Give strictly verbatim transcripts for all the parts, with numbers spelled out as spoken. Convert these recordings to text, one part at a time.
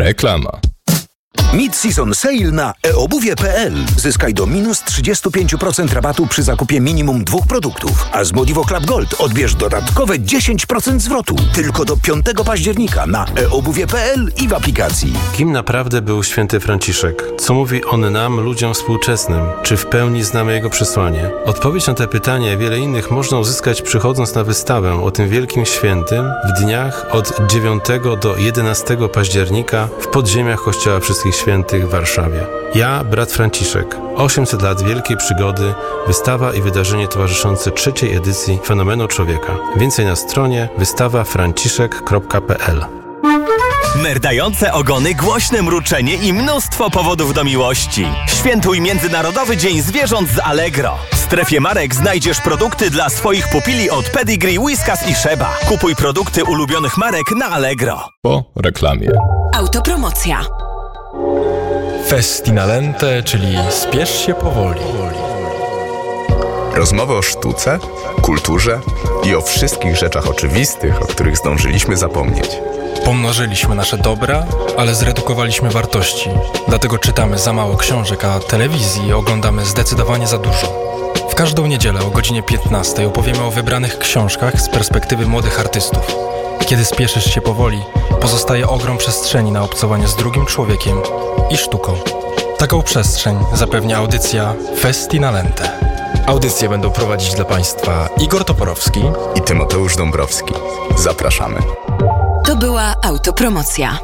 Reklama. Mid-season sale na e obuwie kropka pe el. Zyskaj do minus trzydzieści pięć procent rabatu przy zakupie minimum dwóch produktów. A z Modivo Club Gold odbierz dodatkowe dziesięć procent zwrotu. Tylko do piątego października na e obuwie kropka pe el i w aplikacji. Kim naprawdę był święty Franciszek? Co mówi on nam, ludziom współczesnym? Czy w pełni znamy jego przesłanie? Odpowiedź na te pytania i wiele innych można uzyskać przychodząc na wystawę o tym wielkim świętym w dniach od dziewiątego do jedenastego października w podziemiach Kościoła Wszystkich Świętych w Warszawie. Ja, brat Franciszek. osiemset lat wielkiej przygody, wystawa i wydarzenie towarzyszące trzeciej edycji Fenomenu Człowieka. Więcej na stronie wystawa franciszek kropka pe el. Merdające ogony, głośne mruczenie i mnóstwo powodów do miłości. Świętuj Międzynarodowy Dzień Zwierząt z Allegro. W strefie marek znajdziesz produkty dla swoich pupili od Pedigree, Whiskas i Sheba. Kupuj produkty ulubionych marek na Allegro. Po reklamie. Autopromocja. Festinalente, czyli spiesz się powoli. Rozmowy o sztuce, kulturze i o wszystkich rzeczach oczywistych, o których zdążyliśmy zapomnieć. Pomnożyliśmy nasze dobra, ale zredukowaliśmy wartości. Dlatego czytamy za mało książek, a telewizji oglądamy zdecydowanie za dużo. W każdą niedzielę o godzinie piętnastej opowiemy o wybranych książkach z perspektywy młodych artystów. Kiedy spieszysz się powoli, pozostaje ogrom przestrzeni na obcowanie z drugim człowiekiem i sztuką. Taką przestrzeń zapewnia audycja Festinalente. Audycje będą prowadzić dla Państwa Igor Toporowski i Tymoteusz Dąbrowski. Zapraszamy. To była autopromocja.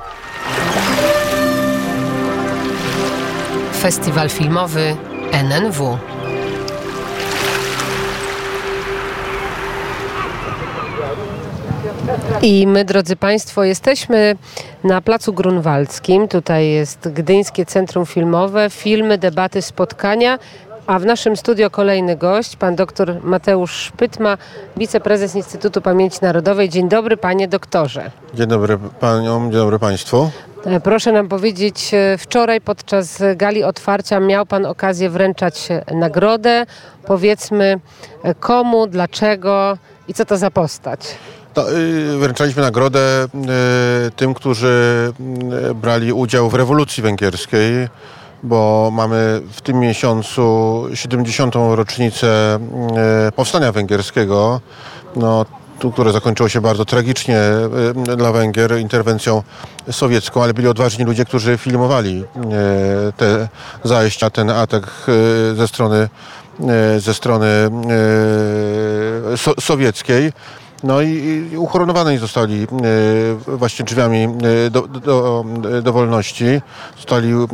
Festiwal filmowy en en wu. I my, drodzy Państwo, jesteśmy na Placu Grunwaldzkim. Tutaj jest Gdyńskie Centrum Filmowe. Filmy, debaty, spotkania. A w naszym studio kolejny gość, pan doktor Mateusz Szpytma, wiceprezes Instytutu Pamięci Narodowej. Dzień dobry, panie doktorze. Dzień dobry paniom, dzień dobry państwu. Proszę nam powiedzieć, wczoraj podczas gali otwarcia miał pan okazję wręczać nagrodę. Powiedzmy komu, dlaczego i co to za postać? To, yy, wręczaliśmy nagrodę yy, tym, którzy yy, brali udział w rewolucji węgierskiej, bo mamy w tym miesiącu siedemdziesiątą rocznicę yy, powstania węgierskiego, no, tu, które zakończyło się bardzo tragicznie yy, dla Węgier interwencją sowiecką, ale byli odważni ludzie, którzy filmowali yy, te zajścia, ten atak yy, ze strony, yy, ze strony yy, so, sowieckiej. No i, i uhonorowani zostali e, właśnie drzwiami e, do, do, do wolności. Zostali, e,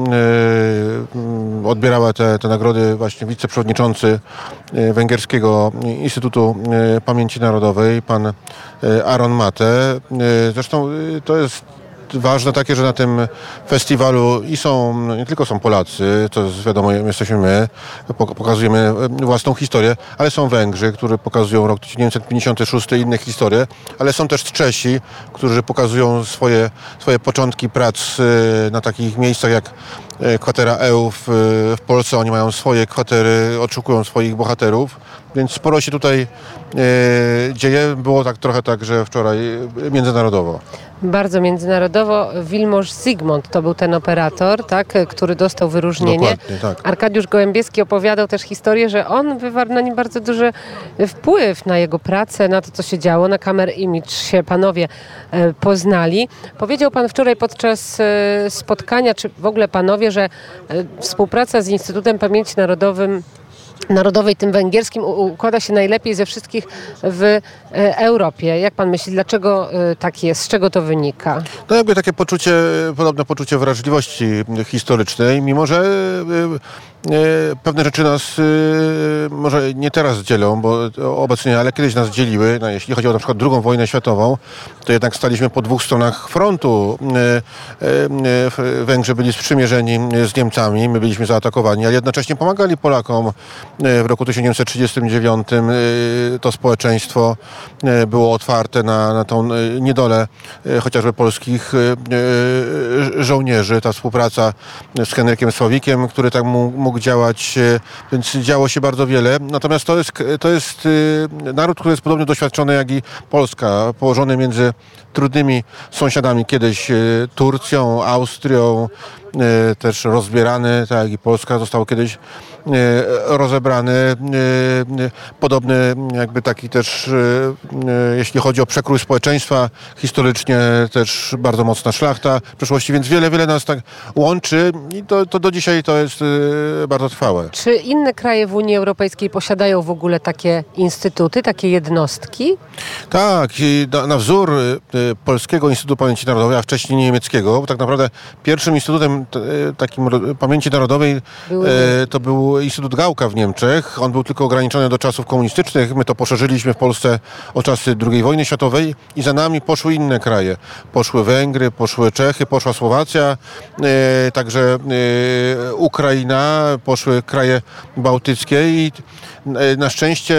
odbierała te, te nagrody właśnie wiceprzewodniczący e, Węgierskiego Instytutu e, Pamięci Narodowej, pan e, Aaron Mate. E, zresztą e, to jest ważne takie, że na tym festiwalu i są, nie tylko są Polacy, to jest wiadomo, jesteśmy my, pokazujemy własną historię, ale są Węgrzy, którzy pokazują rok tysiąc dziewięćset pięćdziesiąty szósty i inne historie, ale są też Czesi, którzy pokazują swoje, swoje początki prac na takich miejscach jak kwatera E U w, w Polsce. Oni mają swoje kwatery, odszukują swoich bohaterów, więc sporo się tutaj e, dzieje. Było tak trochę tak, że wczoraj międzynarodowo. Bardzo międzynarodowo. Wilmoż Zygmunt to był ten operator, tak, który dostał wyróżnienie. Dokładnie, tak. Arkadiusz Gołębieski opowiadał też historię, że on wywarł na nim bardzo duży wpływ na jego pracę, na to, co się działo. Na Camera Image się panowie e, poznali. Powiedział pan wczoraj podczas e, spotkania, czy w ogóle panowie, że e, współpraca z Instytutem Pamięci Narodowym Narodowej, tym węgierskim, układa się najlepiej ze wszystkich w e, Europie. Jak pan myśli, dlaczego e, tak jest? Z czego to wynika? No jakby takie poczucie, podobne poczucie wrażliwości historycznej, mimo że e, e, pewne rzeczy nas e, może nie teraz dzielą, bo obecnie, ale kiedyś nas dzieliły. No, jeśli chodzi o na przykład drugą wojnę światową, to jednak staliśmy po dwóch stronach frontu. E, e, Węgrzy byli sprzymierzeni z Niemcami, my byliśmy zaatakowani, ale jednocześnie pomagali Polakom. W roku tysiąc dziewięćset trzydziestym dziewiątym to społeczeństwo było otwarte na, na tą niedolę chociażby polskich żołnierzy. Ta współpraca z Henrykiem Sławikiem, który tak mógł mógł działać, więc działo się bardzo wiele. Natomiast to jest, to jest naród, który jest podobnie doświadczony jak i Polska, położony między trudnymi sąsiadami, kiedyś Turcją, Austrią, też rozbierany, tak jak i Polska zostało kiedyś rozebrany. Podobny jakby taki też, jeśli chodzi o przekrój społeczeństwa, historycznie też bardzo mocna szlachta w przeszłości, więc wiele, wiele nas tak łączy i to, to do dzisiaj to jest bardzo trwałe. Czy inne kraje w Unii Europejskiej posiadają w ogóle takie instytuty, takie jednostki? Tak, i na, na wzór Polskiego Instytutu Pamięci Narodowej, a wcześniej niemieckiego, bo tak naprawdę pierwszym instytutem t, takim pamięci narodowej Były... to był Instytut Gałka w Niemczech. On był tylko ograniczony do czasów komunistycznych. My to poszerzyliśmy w Polsce o czasy drugiej wojny światowej i za nami poszły inne kraje. Poszły Węgry, poszły Czechy, poszła Słowacja, e, także e, Ukraina, poszły kraje bałtyckie i e, na szczęście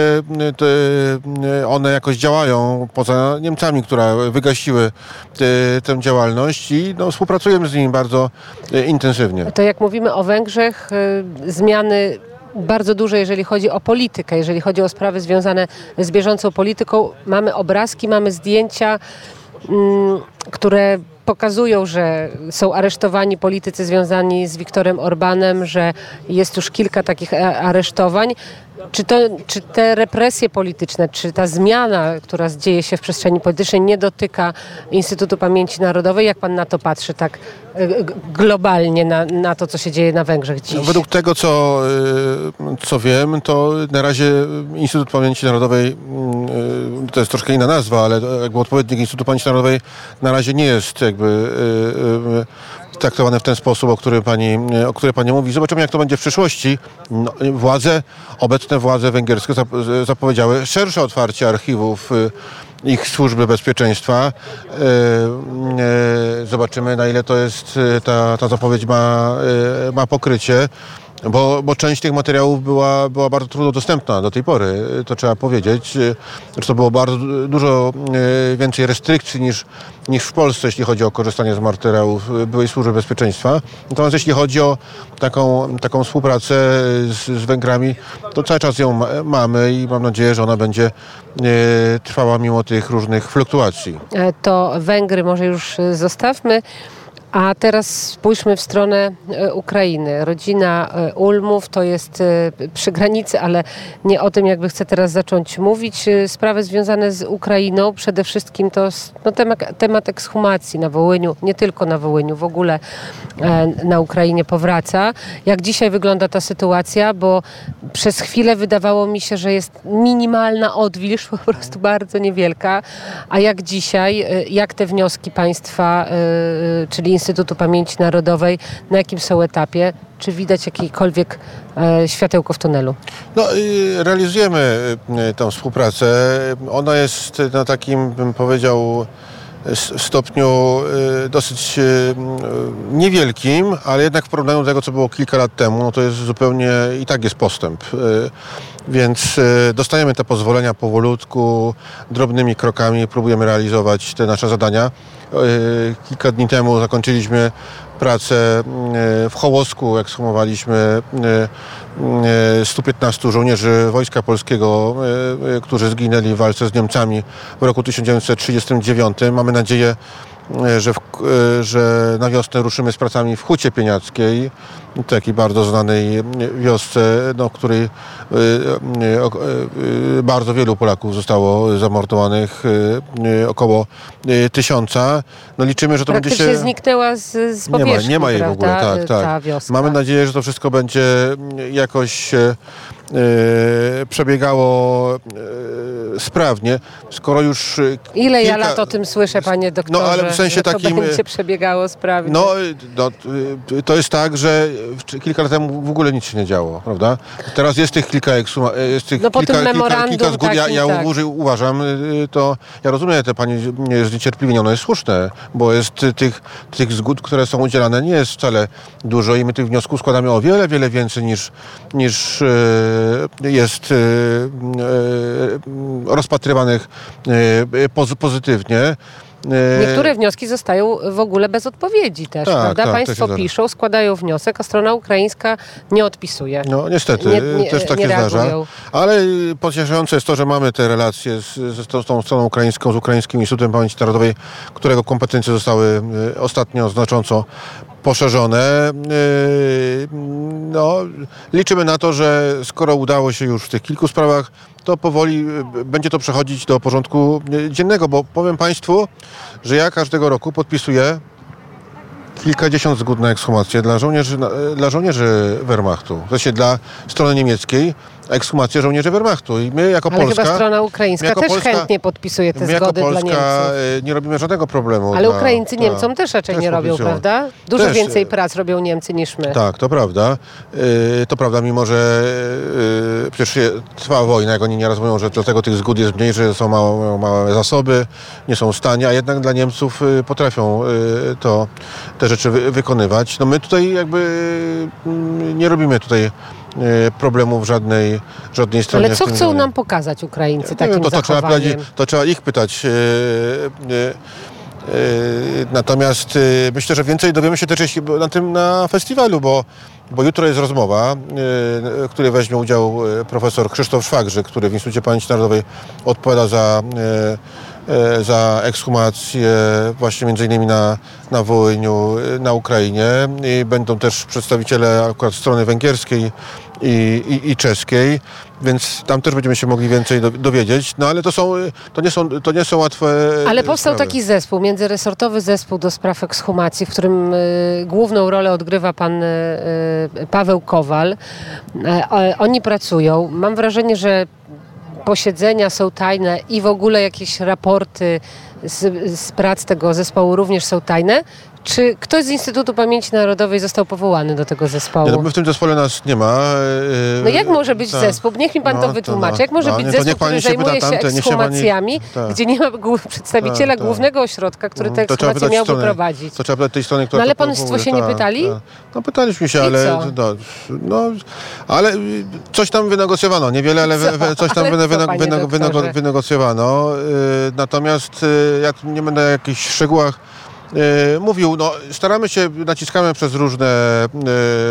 te, one jakoś działają poza Niemcami, które wygasiły te, tę działalność i no, współpracujemy z nimi bardzo e, intensywnie. To jak mówimy o Węgrzech, y, zmiany bardzo duże, jeżeli chodzi o politykę, jeżeli chodzi o sprawy związane z bieżącą polityką. Mamy obrazki, mamy zdjęcia, mm, które pokazują, że są aresztowani politycy związani z Viktorem Orbanem, że jest już kilka takich aresztowań. Czy, to, czy te represje polityczne, czy ta zmiana, która dzieje się w przestrzeni politycznej, nie dotyka Instytutu Pamięci Narodowej? Jak pan na to patrzy tak globalnie, na, na to, co się dzieje na Węgrzech dziś? Według tego, co, co wiem, to na razie Instytut Pamięci Narodowej, to jest troszkę inna nazwa, ale jakby odpowiednik Instytutu Pamięci Narodowej na razie nie jest jakby traktowane w ten sposób, o którym pani, o której pani mówi. Zobaczymy, jak to będzie w przyszłości. No, władze, obecne władze węgierskie zapowiedziały szersze otwarcie archiwów ich służby bezpieczeństwa. Zobaczymy, na ile to jest, ta, ta zapowiedź ma, ma pokrycie. Bo, bo część tych materiałów była, była bardzo trudno dostępna do tej pory, to trzeba powiedzieć. Że to było bardzo dużo więcej restrykcji niż, niż w Polsce, jeśli chodzi o korzystanie z materiałów byłej służby bezpieczeństwa. Natomiast jeśli chodzi o taką, taką współpracę z, z Węgrami, to cały czas ją ma, mamy i mam nadzieję, że ona będzie trwała mimo tych różnych fluktuacji. To Węgry może już zostawmy. A teraz spójrzmy w stronę Ukrainy. Rodzina Ulmów to jest przy granicy, ale nie o tym jakby chcę teraz zacząć mówić. Sprawy związane z Ukrainą, przede wszystkim to no, temat, temat ekshumacji na Wołyniu, nie tylko na Wołyniu, w ogóle na Ukrainie powraca. Jak dzisiaj wygląda ta sytuacja, bo przez chwilę wydawało mi się, że jest minimalna odwilż, po prostu bardzo niewielka. A jak dzisiaj, jak te wnioski państwa, czyli Instytutu Pamięci Narodowej, na jakim są etapie? Czy widać jakiekolwiek e, światełko w tunelu? No, realizujemy tę współpracę. Ona jest na takim, bym powiedział, stopniu dosyć niewielkim, ale jednak w porównaniu do tego, co było kilka lat temu, no to jest zupełnie, i tak jest postęp. Więc dostajemy te pozwolenia powolutku, drobnymi krokami, próbujemy realizować te nasze zadania. Kilka dni temu zakończyliśmy pracę w Hołosku, ekshumowaliśmy stu piętnastu żołnierzy Wojska Polskiego, którzy zginęli w walce z Niemcami w roku tysiąc dziewięćset trzydziestym dziewiątym. Mamy nadzieję, że, w, że na wiosnę ruszymy z pracami w Hucie Pieniackiej, takiej bardzo znanej wiosce, no, w której bardzo wielu Polaków zostało zamordowanych, około tysiąca. No, liczymy, że to będzie się... zniknęła z, z powierzchni, nie ma, nie ma jej w ogóle, ta, tak, tak. Ta wioska. Mamy nadzieję, że to wszystko będzie jakoś Yy, przebiegało yy, sprawnie, skoro już Ile kilka... ja lat o tym słyszę, panie doktorze, no, ale w sensie że to takim... będzie przebiegało sprawnie. No, no, to jest tak, że kilka lat temu w ogóle nic się nie działo, prawda? Teraz jest tych kilka eksuma, jest tych no, po kilka, tym kilka, kilka zgód. Ja, ja tak. uważam, to ja rozumiem, te pani zniecierpliwienie, ono jest słuszne, bo jest tych, tych zgód, które są udzielane, nie jest wcale dużo i my tych wniosków składamy o wiele, wiele więcej niż, niż jest rozpatrywanych pozytywnie. Niektóre wnioski zostają w ogóle bez odpowiedzi też, Tak, prawda? tak, to Państwo się zdarza. piszą, składają wniosek, a strona ukraińska nie odpisuje. No niestety, Nie- nie- też tak nie się zdarza. reagują. Ale pocieszające jest to, że mamy te relacje z, z, tą- z tą stroną ukraińską, z Ukraińskim Instytutem Pamięci Narodowej, którego kompetencje zostały y, ostatnio znacząco poszerzone. Y, No, liczymy na to, że skoro udało się już w tych kilku sprawach, to powoli y, będzie to przechodzić do porządku y, dziennego, bo powiem Państwu, że ja każdego roku podpisuję kilkadziesiąt zgód na ekshumację dla żołnierzy, na- dla żołnierzy Wehrmachtu. W sensie dla strony niemieckiej ekshumację żołnierzy Wehrmachtu. I my jako Ale Polska... chyba strona ukraińska jako też Polska- chętnie podpisuje te my jako zgody dla Polska Niemców. y, nie robimy żadnego problemu. Ale dla- Ukraińcy dla- Niemcom też raczej też nie robią, podpisują. prawda? Dużo Też, więcej y, prac robią Niemcy niż my. Tak, to prawda. Yy, to prawda, mimo że yy, przecież je- trwa wojna, jak oni nieraz mówią, że dlatego tych zgód jest mniej, że są małe, mają małe zasoby, nie są w stanie, a jednak dla Niemców yy, potrafią yy, to, te rzeczy wy, wykonywać. No my tutaj jakby yy, nie robimy tutaj yy, problemów żadnej, żadnej stronie. Ale co w tym chcą względzie. nam pokazać Ukraińcy Nie takim wiem, to, to, trzeba zachowaniem? pytać, to trzeba ich pytać. Yy, yy, yy, Natomiast yy, myślę, że więcej dowiemy się też jeśli- na tym na festiwalu, bo, bo jutro jest rozmowa, yy, w której weźmie udział yy, profesor Krzysztof Szwagrzy, który w Instytucie Pamięci Narodowej odpowiada za, yy, yy, za ekshumację właśnie między innymi na, na Wołyniu, yy, na Ukrainie. I będą też przedstawiciele akurat strony węgierskiej i, i, i czeskiej, więc tam też będziemy się mogli więcej do, dowiedzieć. No ale to są, yy, to nie są, to nie są łatwe Ale yy, powstał sprawy. taki zespół, międzyresortowy zespół do spraw ekshumacji, w którym y, główną rolę odgrywa pan y, y, Paweł Kowal. E, o, oni pracują. Mam wrażenie, że posiedzenia są tajne i w ogóle jakieś raporty z, z prac tego zespołu również są tajne. Czy ktoś z Instytutu Pamięci Narodowej został powołany do tego zespołu? Nie, no my w tym zespole nas nie ma. yy, No jak może być tak. zespół? Niech mi pan No, to to wytłumaczy. no. Jak może No, być nie, to zespół, niech pani który się zajmuje pyta się tamte, niech się pani- ekshumacjami, tak. gdzie nie ma głó- przedstawiciela Tak, tak. głównego ośrodka, który te To trzeba ekshumacje pytać miałby strony- prowadzić? To trzeba pytać tej strony, która No ale to państwo powołuje. się nie Tak, pytali? tak. No pytaliśmy się, I ale co? no, no, ale y, coś tam wynegocjowano. Niewiele, ale wy, wy, coś tam Ale wyne, co, wyne, panie wyne, doktorze? wynego- wynegocjowano. Y, natomiast y, jak nie będę w jakichś szczegółach y, mówił, no staramy się, naciskamy przez różne y,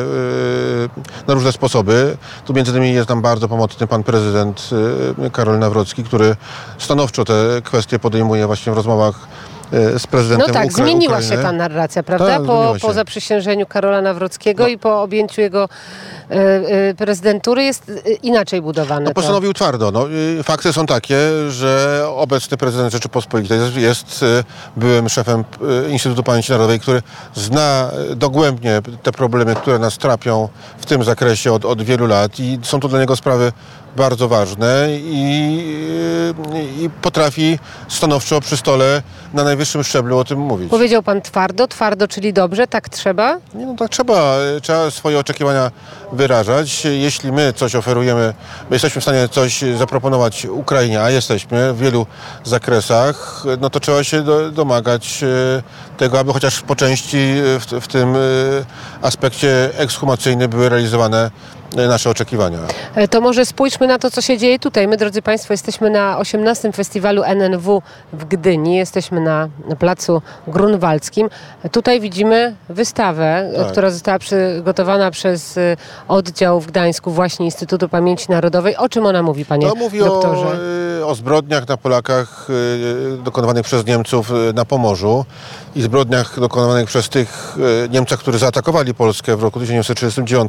y, na różne sposoby. Tu między innymi jest nam bardzo pomocny pan prezydent y, Karol Nawrocki, który stanowczo te kwestie podejmuje właśnie w rozmowach y, z prezydentem No tak, Ukra- zmieniła Ukrainy. się ta narracja, prawda? Tak, po, zmieniła się. po zaprzysiężeniu Karola Nawrockiego No. i po objęciu jego e, e, prezydentury jest e, inaczej budowane. No to. postanowił twardo. No, y, fakty są takie, że obecny prezydent Rzeczypospolitej jest, jest y, byłym szefem y, Instytutu Pamięci Narodowej, który zna y, dogłębnie te problemy, które nas trapią w tym zakresie od, od wielu lat i są to dla niego sprawy bardzo ważne i, y, i potrafi stanowczo przy stole na najwyższym szczeblu o tym mówić. Powiedział pan twardo, twardo, czyli dobrze, tak trzeba? Nie, no tak trzeba, trzeba swoje oczekiwania wyrażać. Jeśli my coś oferujemy, my jesteśmy w stanie coś zaproponować Ukrainie, a jesteśmy w wielu zakresach, no to trzeba się do, domagać e, tego, aby chociaż po części w, w tym e, aspekcie ekshumacyjnym były realizowane e, nasze oczekiwania. E, To może spójrzmy na to, co się dzieje tutaj. My, drodzy państwo, jesteśmy na osiemnastym Festiwalu N N W w Gdyni. Jesteśmy na placu Grunwaldzkim. Tutaj widzimy wystawę, e, Tak. która została przygotowana przez e, oddział w Gdańsku właśnie Instytutu Pamięci Narodowej. O czym ona mówi, panie To mówi doktorze? o, y, o zbrodniach na Polakach y, dokonywanych przez Niemców y, na Pomorzu i zbrodniach dokonywanych przez tych y, Niemcach, którzy zaatakowali Polskę w roku tysiąc dziewięćset trzydziestym dziewiątym